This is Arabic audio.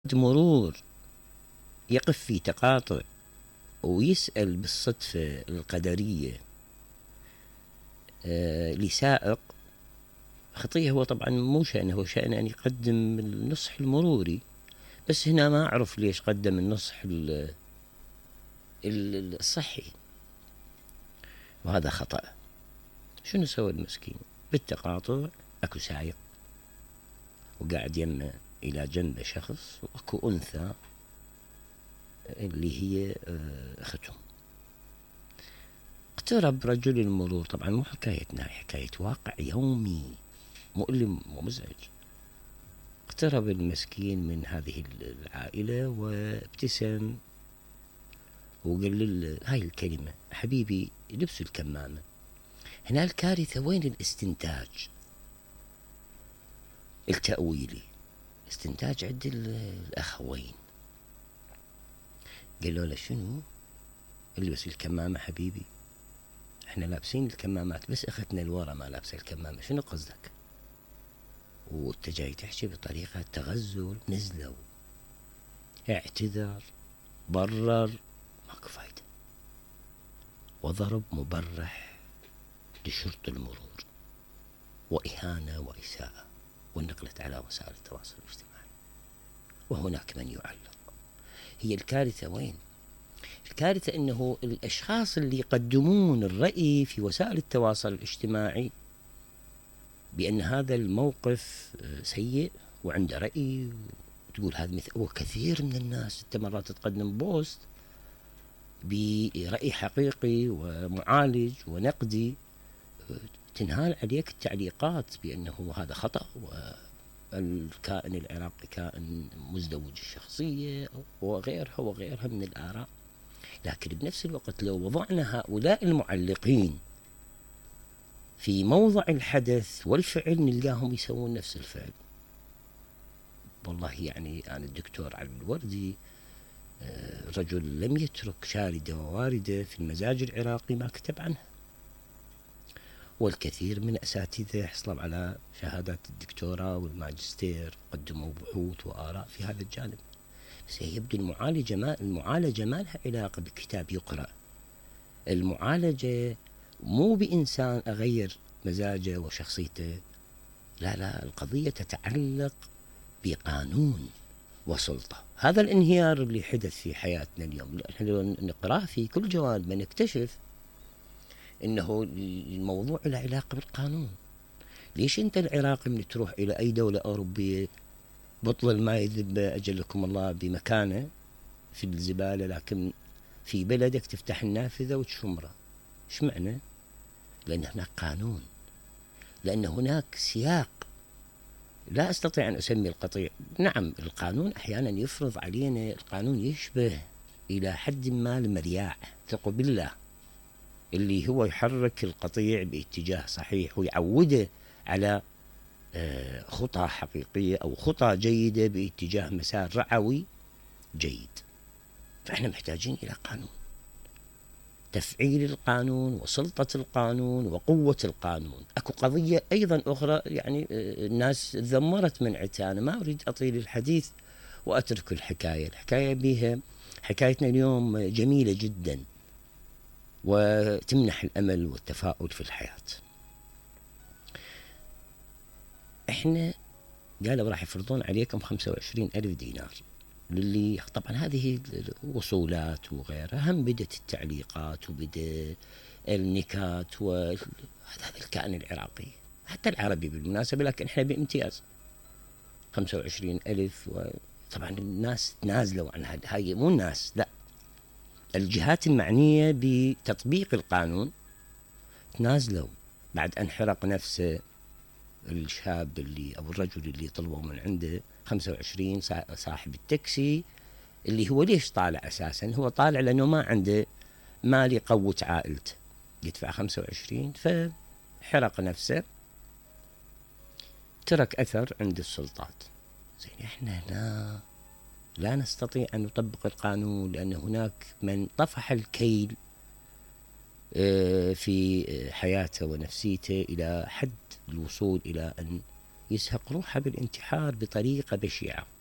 مرور يقف في تقاطع ويسأل بالصدفة القدرية لسائق خطية، هو طبعا مو شأنه، هو شأنه أن يقدم النصح المروري، بس هنا ما أعرف ليش قدم النصح الصحي، وهذا خطأ. شنو سوى المسكين؟ بالتقاطع اكو سايق وقاعد يمه الى جنبه شخص، واكو انثى اللي هي اختهم. اقترب رجل المرور، طبعا مو حكايتنا، حكاية واقع يومي مؤلم ومزعج. اقترب المسكين من هذه العائلة وابتسم وقال له هاي الكلمة: حبيبي لبسوا الكمامة. هنا الكارثة، وين الاستنتاج التأويلي؟ استنتاج عند الأخوين. قالوا له شنو؟ البس الكمامة حبيبي، احنا لابسين الكمامات بس اختنا الورا ما لابسه الكمامة، شنو قصدك؟ وانت جاي تحكي بطريقة تغزل. نزلوا، اعتذر، برر، ماكو فايدة، وضرب مبرح لشرط المرور، وإهانة وإساءة، ونقلت على وسائل التواصل الاجتماعي، وهناك من يعلق. هي الكارثة وين؟ الكارثة أنه الأشخاص اللي يقدمون الرأي في وسائل التواصل الاجتماعي بأن هذا الموقف سيء وعنده رأي، وتقول هذا مثل، وكثير من الناس أنت مرات تقدم بوست برأي حقيقي ومعالج ونقدي، تنهال عليك التعليقات بأنه هذا خطأ، والكائن العراقي كائن مزدوج الشخصية وغيرها من الآراء. لكن بنفس الوقت لو وضعنا هؤلاء المعلقين في موضع الحدث والفعل نلقاهم يسوون نفس الفعل. والله يعني أنا الدكتور علي الوردي رجل لم يترك شاردة وواردة في المزاج العراقي ما كتب عنها، والكثير من أساتذة حصلوا على شهادات الدكتوراه والماجستير، قدموا بحوث وآراء في هذا الجانب. بس يبدو المعالجة ما لها علاقة بكتاب يقرأ. المعالجة مو بإنسان أغير مزاجه وشخصيته، لا، القضية تتعلق بقانون وسلطة. هذا الانهيار اللي حدث في حياتنا اليوم، نحن لو نقرأ في كل جوانب نكتشف إنه الموضوع له علاقة بالقانون. ليش أنت العراقي من تروح إلى أي دولة أوروبية بطل الماء يذب أجلكم الله بمكانه في الزبالة، لكن في بلدك تفتح النافذة وتشمره؟ إيش معنى؟ لأن هناك قانون، لأن هناك سياق. لا أستطيع أن أسمي القطيع. نعم القانون أحيانا يفرض علينا، القانون يشبه إلى حد ما المرياع، ثقوا بالله، اللي هو يحرك القطيع باتجاه صحيح ويعوده على خطى حقيقية أو خطى جيدة باتجاه مسار رعوي جيد. فإحنا محتاجين إلى قانون، تفعيل القانون وسلطة القانون وقوة القانون. أكو قضية أيضا أخرى، يعني الناس ذمرت من عتانة، ما أريد أطيل الحديث وأترك الحكاية بها. حكايتنا اليوم جميلة جدا وتمنح الأمل والتفاؤل في الحياة. إحنا قالوا راح يفرضون عليكم 25,000 دينار للي، طبعا هذه وصولات وغيرها، هم بدت التعليقات وبدأ النكات، وهذا الكائن العراقي حتى العربي بالمناسبة، لكن احنا بامتياز 25,000. وطبعا الناس تنازلوا عن هاي، مو الناس، لا، الجهات المعنية بتطبيق القانون تنازلوا بعد أن حرق نفسه الشاب اللي أو الرجل اللي طلبوا من عنده 25. صاحب التاكسي اللي هو ليش طالع أساسا؟ هو طالع لأنه ما عنده مال يقوت عائلته، يدفع 25 فحرق نفسه، ترك أثر عند السلطات. زين، إحنا لا نستطيع أن نطبق القانون، لأن هناك من طفح الكيل في حياته ونفسيته إلى حد الوصول إلى أن يسهق روحه بالانتحار بطريقة بشعة.